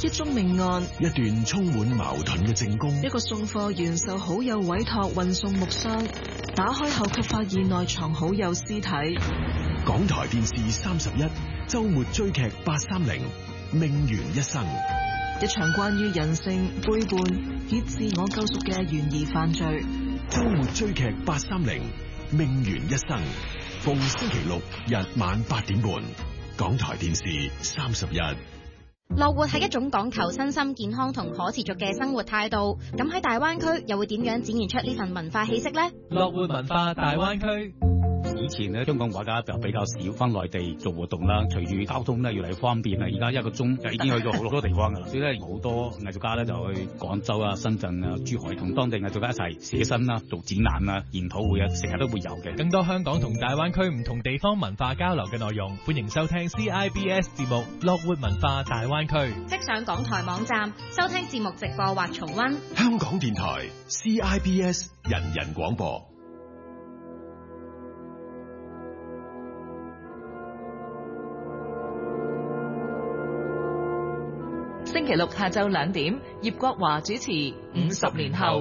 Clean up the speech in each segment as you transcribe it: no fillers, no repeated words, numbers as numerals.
一宗命案， 一段充滿矛盾嘅證供， 一個送貨員受好友委託運送木箱，打開後卻發現內藏好友屍體。 港台電視31周末追劇830命懸一生， 一場關於人性背叛以自我救贖嘅懸疑犯罪。 周末追劇830命懸一生，逢星期六日晚8點半，港台電視31。 樂活係一種講求身心健康同可持續嘅生活態度，咁喺大灣區又會點樣展現出呢份文化氣息呢？ 樂活文化大灣區。 以前咧，香港畫家就比較少翻內地做活動啦。隨住交通咧越嚟越方便啦，而家1個鐘就已經去到好多地方噶啦。所以咧，好多藝術家咧就去廣州啊、深圳啊、珠海同當地藝術家一齊寫生啦、做展覽啊、研討會啊，成日都會有嘅。 更多香港同大灣區唔同地方文化交流嘅內容，歡迎收聽 CIBS 節目《樂活文化大灣區》。 即上港台網站收聽節目直播或重溫。 香港電台 CIBS 人人廣播。 星期六下晝2點，葉國華主持《50年後》。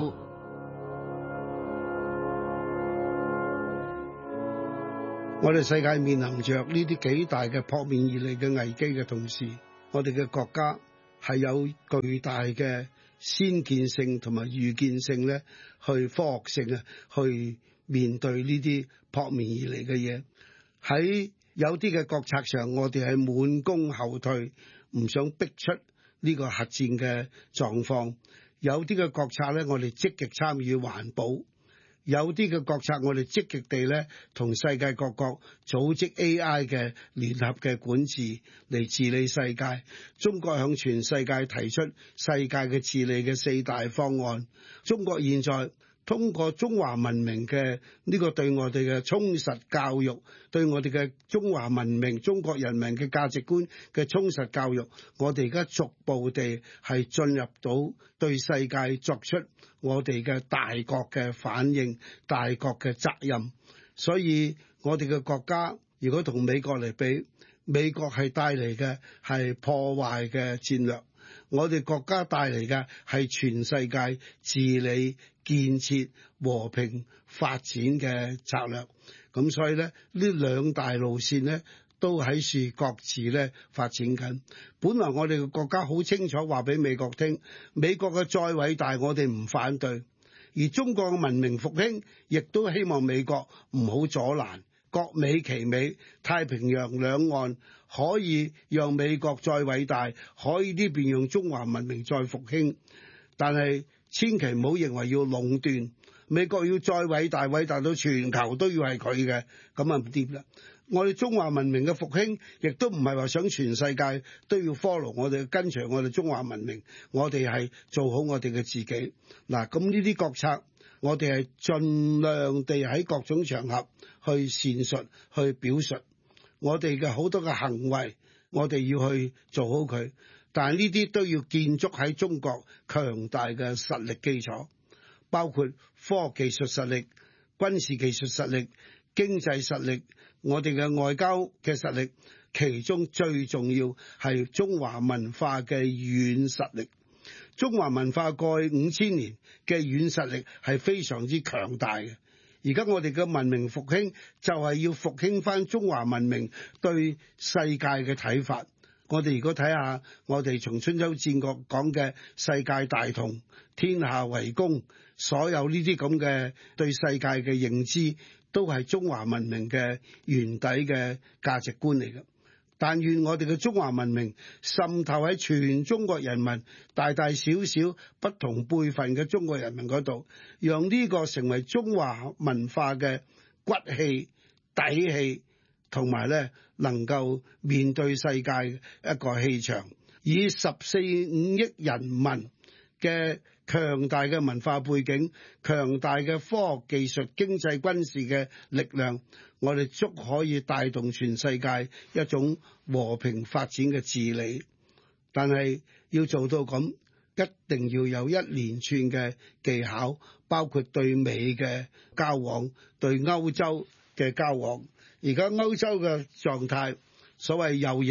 我哋世界面臨着呢啲幾大嘅撲面而嚟嘅危機嘅同時，我哋嘅國家係有巨大嘅先見性同埋預見性咧，去科學性啊，去面對呢啲撲面而嚟嘅嘢。喺有啲嘅國策上，我哋係滿弓後退，唔想逼出呢個核戰嘅狀況。有啲嘅國策咧，我哋積極參與環保；有啲嘅國策，我哋積極地咧同世界各國組織 AI 嘅聯合嘅管治嚟治理世界。中國向全世界提出世界嘅治理嘅4大方案。中國現在通過中華文明嘅呢個對我哋嘅充實教育，對我哋嘅中華文明、中國人民嘅價值觀嘅充實教育，我哋而家逐步地係進入到對世界作出我哋嘅大國嘅反應、大國嘅責任。所以我哋嘅國家如果同美國嚟比，美國係帶嚟嘅係破壞嘅戰略，我哋國家帶嚟嘅係全世界治理、建設、和平發展嘅策略。咁所以咧，呢兩大路線咧都喺處各自咧發展緊。本來我哋嘅國家好清楚話俾美國聽，美國嘅再偉大我哋唔反對，而中國嘅文明復興亦都希望美國唔好阻攔。各美其美，太平洋兩岸可以讓美國再偉大，可以呢邊用中華文明再復興，但係千祈唔好認為要壟斷。美國要再偉大，偉大到全球都要係佢嘅，咁啊唔掂啦。我哋中華文明嘅復興，亦都唔係話想全世界都要 follow 我哋，跟隨我哋中華文明。我哋係做好我哋嘅自己。嗱，咁呢啲國策，我哋係盡量地喺各種場合去闡述、去表述我哋嘅好多嘅行為，我哋要去做好佢。但係呢啲都要建築喺中國強大嘅實力基礎，包括科學技術實力、軍事技術實力、經濟實力，我哋嘅外交嘅實力，其中最重要係中華文化嘅軟實力。中華文化過去5000年嘅軟實力係非常之強大嘅。而家我哋嘅文明復興就係要復興返中華文明對世界嘅睇法。我哋如果睇下我哋從春秋戰國講嘅世界大同、天下為公，所有呢啲咁嘅對世界嘅認知，都係中華文明嘅原底嘅價值觀嚟嘅。但願我哋嘅中華文明滲透喺全中國人民大大小小不同輩份嘅中國人民嗰度，讓呢個成為中華文化嘅骨氣、底氣，同埋咧能夠面對世界一個氣場，以14-15億人民嘅強大嘅文化背景、強大嘅科學技術、經濟軍事嘅力量，我哋足可以帶動全世界一種和平發展嘅治理。但係要做到咁，一定要有一連串嘅技巧，包括對美嘅交往、對歐洲嘅交往。而家歐洲嘅狀態，所謂右翼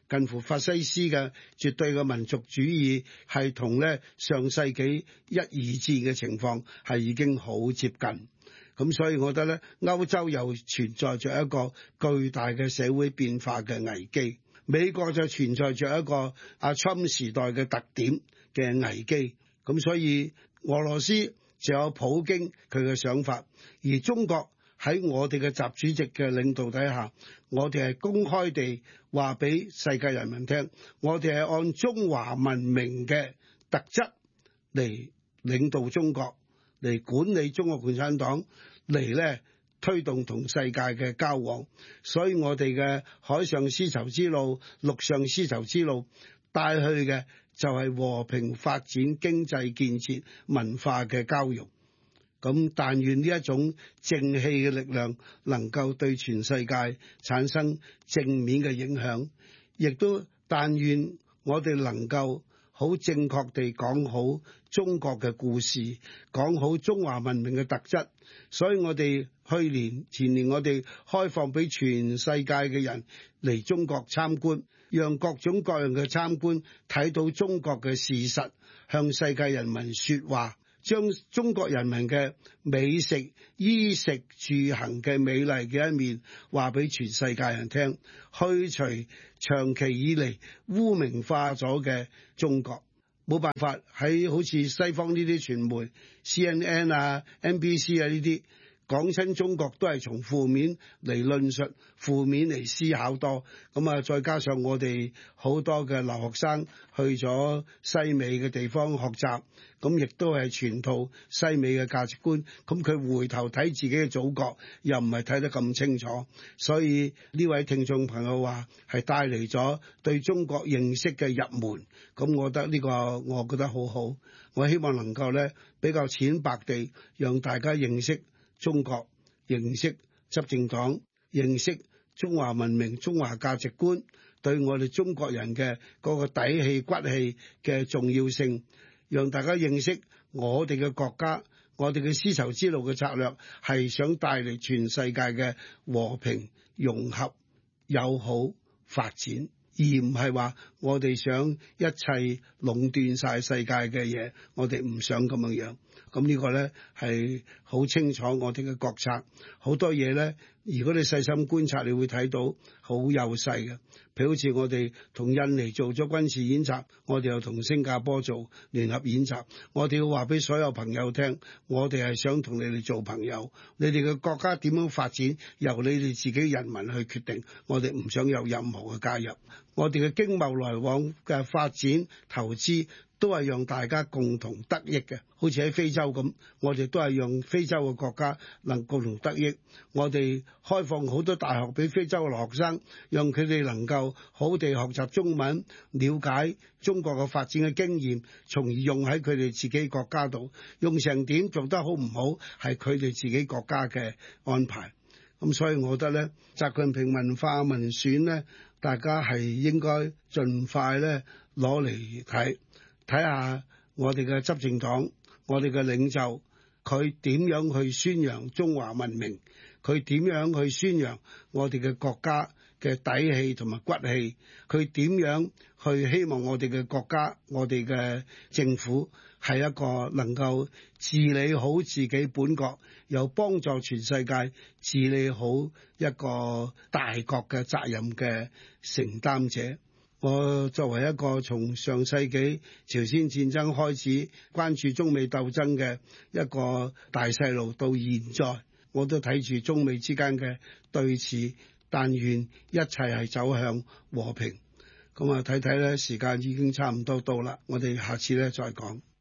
近乎法西斯嘅絕對嘅民族主義，係同咧上世紀一二戰嘅情況係已經好接近。咁所以我覺得咧，歐洲又存在着一個巨大嘅社會變化嘅危機，美國就存在着一個阿侵時代嘅特點嘅危機。咁所以俄羅斯就有普京佢嘅想法，而中國喺我哋嘅習主席嘅領導底下，我哋係公開地話俾世界人民聽，我哋係按中華文明嘅特質嚟領導中國，嚟管理中國共產黨，嚟咧推動同世界嘅交往。所以我哋嘅海上絲綢之路、陸上絲綢之路帶去嘅就係和平發展、經濟建設、文化嘅交融。咁但願呢一種正氣嘅力量能夠對全世界產生正面嘅影響，亦都但願我哋能夠好正確地講好中國嘅故事，講好中華文明嘅特質。所以我哋去年前年我哋開放俾全世界嘅人嚟中國參觀，讓各種各樣嘅參觀睇到中國嘅事實，向世界人民說話，將中國人民嘅美食、衣食住行嘅美麗嘅一面話俾全世界人聽，去除長期以嚟污名化咗嘅中國。冇辦法，喺好似西方呢啲傳媒 CNN 啊、NBC 啊呢啲講親中國都係從負面嚟論述，負面嚟思考多。咁啊，再加上我哋好多嘅留學生去咗西美嘅地方學習，咁亦都係全套西美嘅價值觀。咁佢回頭睇自己嘅祖國，又唔係睇得咁清楚。所以呢位聽眾朋友話係帶嚟咗對中國認識嘅入門。咁我覺得呢個我覺得好好。我希望能夠咧比較淺白地讓大家認識中國，認識執政黨，認識中華文明、中華價值觀對我哋中國人嘅嗰個底氣骨氣嘅重要性，讓大家認識我哋嘅國家，我哋嘅絲綢之路嘅策略係想帶嚟全世界嘅和平、融合、友好發展，而唔係話我哋想一切壟斷晒世界嘅嘢，我哋唔想咁樣。咁呢個呢係好清楚我哋嘅國策，好多嘢呢，如果你細心觀察，你會睇到好幼細嘅。譬如好似我哋同印尼做咗軍事演習，我哋又同新加坡做聯合演習，我哋要話俾所有朋友聽，我哋係想同你哋做朋友，你哋嘅國家點樣發展，由你哋自己人民去決定，我哋唔想有任何嘅介入。我哋嘅經貿來往嘅發展投資都係讓大家共同得益嘅，好似喺非洲咁，我哋都係讓非洲嘅國家能共同得益。我哋開放好多大學俾非洲嘅留學生，讓佢哋能夠好地學習中文，了解中國嘅發展嘅經驗，從而用喺佢哋自己國家度。用成點做得好唔好，係佢哋自己國家嘅安排。咁所以我覺得咧，習近平文化民選咧，大家係應該盡快咧攞嚟睇下我哋嘅執政黨，我哋嘅領袖，佢點樣去宣揚中華文明，佢點樣去宣揚我哋嘅國家嘅底氣同埋骨氣，佢點樣去希望我哋嘅國家，我哋嘅政府係一個能夠治理好自己本國，又幫助全世界治理好一個大國嘅責任嘅承擔者。我作為一個從上世紀朝鮮戰爭開始關注中美鬥爭嘅一個大細路，到現在我都睇住中美之間嘅對峙，但願一切係走向和平。咁啊，睇睇咧，時間已經差唔多到啦，我哋下次咧再講。